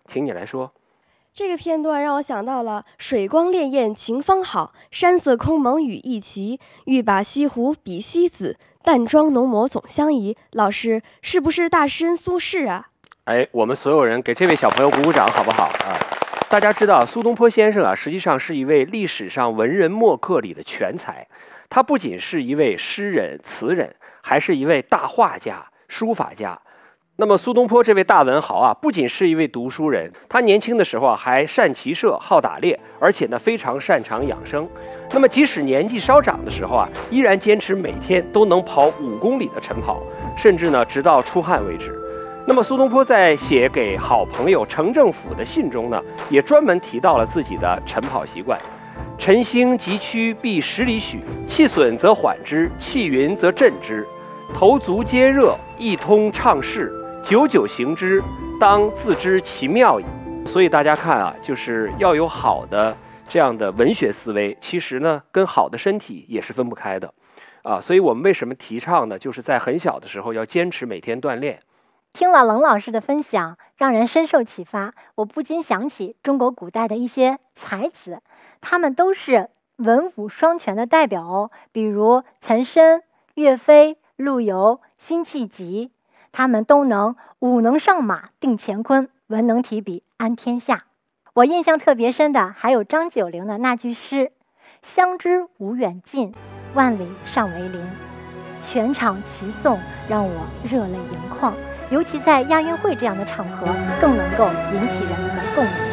请你来说。 这个片段让我想到了水光潋滟晴方好，山色空蒙雨亦奇，欲把西湖比西子，淡妆浓抹总相宜。老师，是不是大诗人苏轼啊？ 哎，我们所有人给这位小朋友鼓鼓掌好不好啊？大家知道苏东坡先生啊，实际上是一位历史上文人墨客里的全才。他不仅是一位诗人、词人，还是一位大画家、书法家。那么苏东坡这位大文豪啊，不仅是一位读书人，他年轻的时候啊还善骑射、好打猎，而且呢非常擅长养生。那么即使年纪稍长的时候啊，依然坚持每天都能跑5公里的晨跑，甚至呢直到出汗为止。那么苏东坡在写给好朋友程政府的信中呢，也专门提到了自己的晨跑习惯。晨兴急趋必10里许，气损则缓之，气匀则振之。头足皆热，一通畅适，久久行之，当自知其妙矣。所以大家看啊，就是要有好的这样的文学思维，其实呢跟好的身体也是分不开的啊。所以我们为什么提倡呢？就是在很小的时候要坚持每天锻炼。 听了冷老师的分享，让人深受启发。我不禁想起中国古代的一些才子，他们都是文武双全的代表哦，比如岑参、岳飞、陆游、辛弃疾，他们都能武能上马定乾坤，文能提笔安天下。我印象特别深的还有张九龄的那句诗：相知无远近，万里尚为邻。全场齐颂让我热泪盈眶，尤其在亚运会这样的场合，更能够引起人们的共鸣。